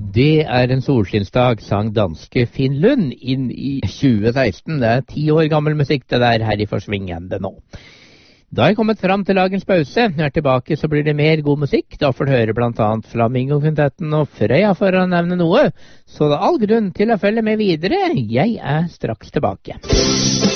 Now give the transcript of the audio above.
Det en solskinnsdag, sang danske Finn Lund inn i 2016. Det 10 år gammel musikk det der her i Forsvingende nå. Da jeg kommet fram til dagens pause. Når tilbake så blir det mer god musikk. Da får du høre blant annet Flamingo-kvintetten og Frøya for å nevne noe. Så det all grunn til å følge med videre. Jeg straks tilbake.